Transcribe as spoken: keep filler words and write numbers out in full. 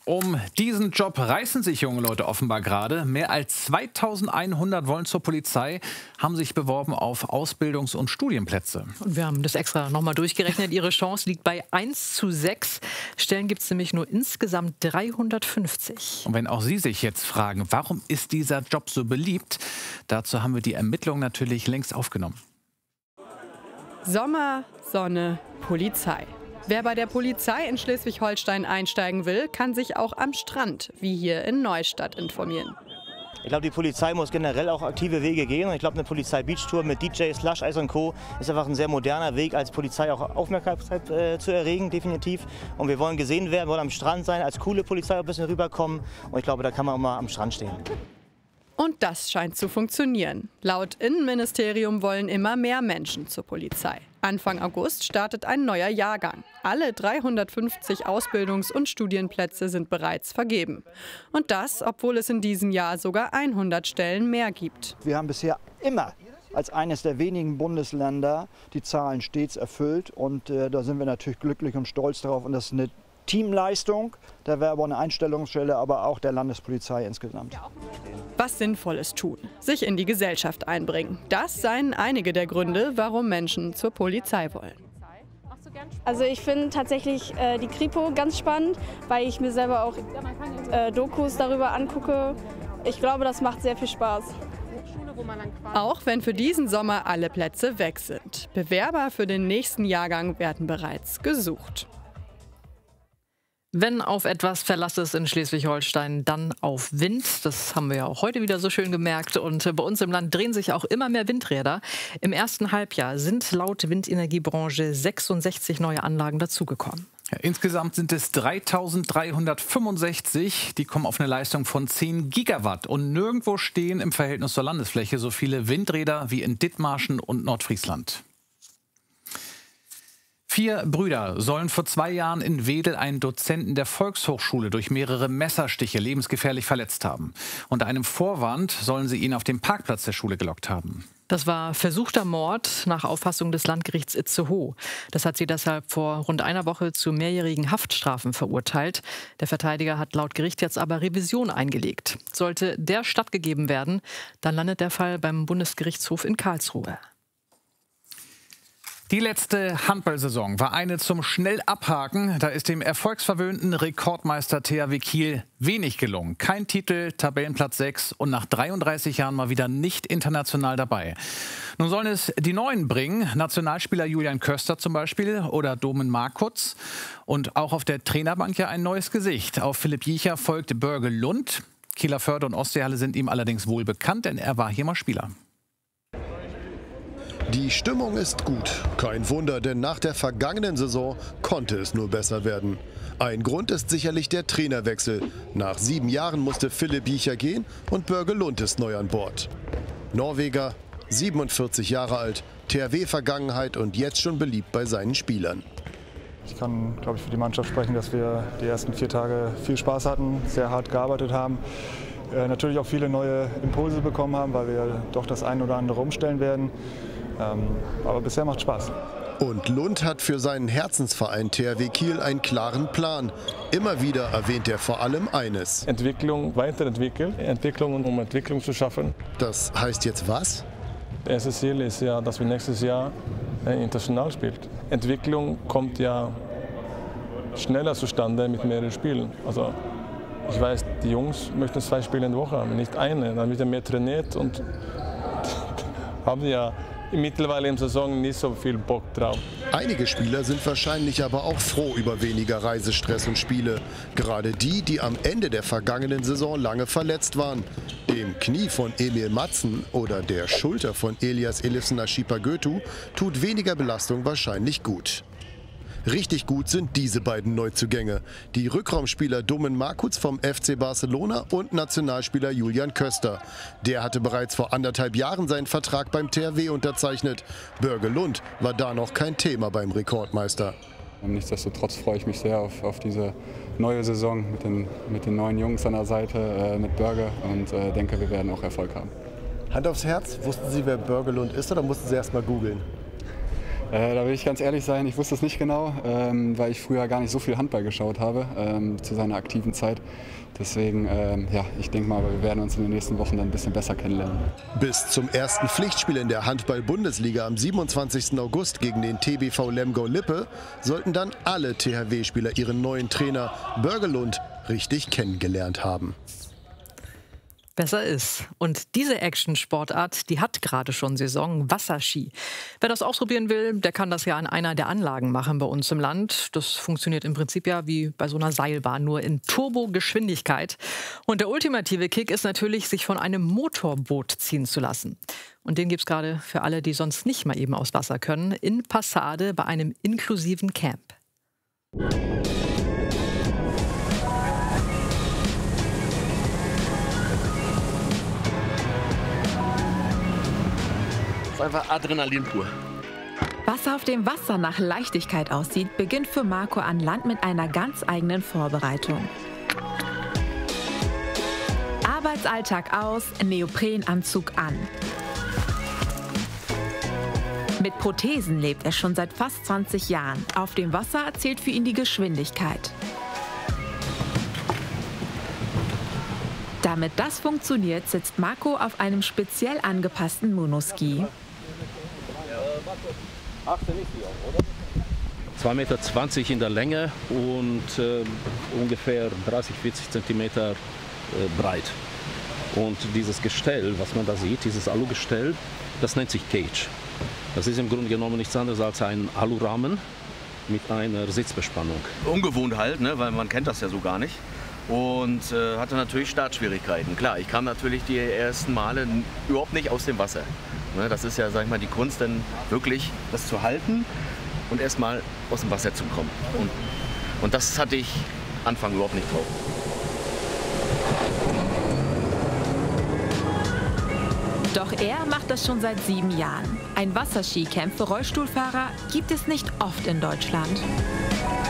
Um diesen Job reißen sich junge Leute offenbar gerade. Mehr als zweitausendeinhundert wollen zur Polizei, haben sich beworben auf Ausbildungs- und Studienplätze. Und wir haben das extra nochmal durchgerechnet. Ihre Chance liegt bei eins zu sechs. Stellen gibt es nämlich nur insgesamt dreihundertfünfzig. Und wenn auch Sie sich jetzt fragen, warum ist dieser Job so beliebt, dazu haben wir die Ermittlungen natürlich längst aufgenommen. Sommer, Sonne, Polizei. Wer bei der Polizei in Schleswig-Holstein einsteigen will, kann sich auch am Strand, wie hier in Neustadt, informieren. Ich glaube, die Polizei muss generell auch aktive Wege gehen. Und ich glaube, eine Polizei-Beach-Tour mit D Js, Slush-Eis und Co. ist einfach ein sehr moderner Weg, als Polizei auch Aufmerksamkeit äh, zu erregen, definitiv. Und wir wollen gesehen werden, wollen am Strand sein, als coole Polizei ein bisschen rüberkommen. Und ich glaube, da kann man auch mal am Strand stehen. Und das scheint zu funktionieren. Laut Innenministerium wollen immer mehr Menschen zur Polizei. Anfang August startet ein neuer Jahrgang. Alle dreihundertfünfzig Ausbildungs- und Studienplätze sind bereits vergeben. Und das, obwohl es in diesem Jahr sogar hundert Stellen mehr gibt. Wir haben bisher immer als eines der wenigen Bundesländer die Zahlen stets erfüllt. Und äh, da sind wir natürlich glücklich und stolz darauf. Und das ist eine Teamleistung der Werbe- und Einstellungsstelle, aber auch der Landespolizei insgesamt. Was Sinnvolles tun, sich in die Gesellschaft einbringen. Das seien einige der Gründe, warum Menschen zur Polizei wollen. Also ich finde tatsächlich äh, die Kripo ganz spannend, weil ich mir selber auch äh, Dokus darüber angucke. Ich glaube, das macht sehr viel Spaß. Auch wenn für diesen Sommer alle Plätze weg sind. Bewerber für den nächsten Jahrgang werden bereits gesucht. Wenn auf etwas Verlass ist in Schleswig-Holstein, dann auf Wind. Das haben wir ja auch heute wieder so schön gemerkt. Und bei uns im Land drehen sich auch immer mehr Windräder. Im ersten Halbjahr sind laut Windenergiebranche sechsundsechzig neue Anlagen dazugekommen. Ja, insgesamt sind es dreitausenddreihundertfünfundsechzig. Die kommen auf eine Leistung von zehn Gigawatt. Und nirgendwo stehen im Verhältnis zur Landesfläche so viele Windräder wie in Dithmarschen und Nordfriesland. Vier Brüder sollen vor zwei Jahren in Wedel einen Dozenten der Volkshochschule durch mehrere Messerstiche lebensgefährlich verletzt haben. Unter einem Vorwand sollen sie ihn auf den Parkplatz der Schule gelockt haben. Das war versuchter Mord nach Auffassung des Landgerichts Itzehoe. Das hat sie deshalb vor rund einer Woche zu mehrjährigen Haftstrafen verurteilt. Der Verteidiger hat laut Gericht jetzt aber Revision eingelegt. Sollte der stattgegeben werden, dann landet der Fall beim Bundesgerichtshof in Karlsruhe. Die letzte Handballsaison war eine zum schnell abhaken. Da ist dem erfolgsverwöhnten Rekordmeister T H W Kiel wenig gelungen. Kein Titel, Tabellenplatz sechs und nach dreiunddreißig Jahren mal wieder nicht international dabei. Nun sollen es die Neuen bringen, Nationalspieler Julian Köster zum Beispiel oder Domen Markutz. Und auch auf der Trainerbank ja ein neues Gesicht. Auf Philipp Jiecher folgt Börge Lund. Kieler Förde und Ostseehalle sind ihm allerdings wohl bekannt, denn er war hier mal Spieler. Die Stimmung ist gut. Kein Wunder, denn nach der vergangenen Saison konnte es nur besser werden. Ein Grund ist sicherlich der Trainerwechsel. Nach sieben Jahren musste Philipp Jiecher gehen und Börge Lund ist neu an Bord. Norweger, siebenundvierzig Jahre alt, T H W-Vergangenheit und jetzt schon beliebt bei seinen Spielern. Ich kann, glaube ich, für die Mannschaft sprechen, dass wir die ersten vier Tage viel Spaß hatten, sehr hart gearbeitet haben. Äh, natürlich auch viele neue Impulse bekommen haben, weil wir doch das ein oder andere umstellen werden. Ähm, aber bisher macht Spaß. Und Lund hat für seinen Herzensverein T H W Kiel einen klaren Plan. Immer wieder erwähnt er vor allem eines. Entwicklung weiterentwickeln, Entwicklung, um Entwicklung zu schaffen. Das heißt jetzt was? Das erste Ziel ist ja, dass wir nächstes Jahr international spielen. Entwicklung kommt ja schneller zustande mit mehreren Spielen. Also ich weiß, die Jungs möchten zwei Spiele in der Woche haben, nicht eine. Dann wird ja mehr trainiert und haben ja mittlerweile in der Saison nicht so viel Bock drauf. Einige Spieler sind wahrscheinlich aber auch froh über weniger Reisestress und Spiele. Gerade die, die am Ende der vergangenen Saison lange verletzt waren. Dem Knie von Emil Matzen oder der Schulter von Elias Elifsen-Ashipa-Götu tut weniger Belastung wahrscheinlich gut. Richtig gut sind diese beiden Neuzugänge. Die Rückraumspieler Domen Markutz vom F C Barcelona und Nationalspieler Julian Köster. Der hatte bereits vor anderthalb Jahren seinen Vertrag beim T H W unterzeichnet. Börge Lund war da noch kein Thema beim Rekordmeister. Nichtsdestotrotz freue ich mich sehr auf, auf diese neue Saison mit den, mit den neuen Jungs an der Seite, äh, mit Börge und äh, denke, wir werden auch Erfolg haben. Hand aufs Herz, wussten Sie, wer Börge Lund ist oder mussten Sie erst mal googeln? Äh, da will ich ganz ehrlich sein, ich wusste es nicht genau, ähm, weil ich früher gar nicht so viel Handball geschaut habe ähm, zu seiner aktiven Zeit. Deswegen, ähm, ja, ich denke mal, wir werden uns in den nächsten Wochen dann ein bisschen besser kennenlernen. Bis zum ersten Pflichtspiel in der Handball-Bundesliga am siebenundzwanzigsten August gegen den T B V Lemgo-Lippe sollten dann alle T H W-Spieler ihren neuen Trainer Börgelund richtig kennengelernt haben. Besser ist. Und diese Action-Sportart, die hat gerade schon Saison, Wasserski. Wer das ausprobieren will, der kann das ja an einer der Anlagen machen bei uns im Land. Das funktioniert im Prinzip ja wie bei so einer Seilbahn, nur in Turbogeschwindigkeit. Und der ultimative Kick ist natürlich, sich von einem Motorboot ziehen zu lassen. Und den gibt es gerade für alle, die sonst nicht mal eben aus Wasser können, in Passade bei einem inklusiven Camp. Einfach Adrenalin pur. Was auf dem Wasser nach Leichtigkeit aussieht, beginnt für Marco an Land mit einer ganz eigenen Vorbereitung. Arbeitsalltag aus, Neoprenanzug an. Mit Prothesen lebt er schon seit fast zwanzig Jahren. Auf dem Wasser zählt für ihn die Geschwindigkeit. Damit das funktioniert, sitzt Marco auf einem speziell angepassten Monoski. zwei Meter zwanzig in der Länge und äh, ungefähr dreißig, vierzig Zentimeter äh, breit. Und dieses Gestell, was man da sieht, dieses Alugestell, das nennt sich Cage. Das ist im Grunde genommen nichts anderes als ein Alurahmen mit einer Sitzbespannung. Ungewohnt halt, ne, weil man kennt das ja so gar nicht. Und äh, hatte natürlich Startschwierigkeiten. Klar, ich kam natürlich die ersten Male überhaupt nicht aus dem Wasser. Ne, das ist ja, sag ich mal, die Kunst, dann wirklich das zu halten und erst mal aus dem Wasser zu kommen. Und, und das hatte ich Anfang überhaupt nicht drauf. Doch er macht das schon seit sieben Jahren. Ein Wasserskicamp für Rollstuhlfahrer gibt es nicht oft in Deutschland.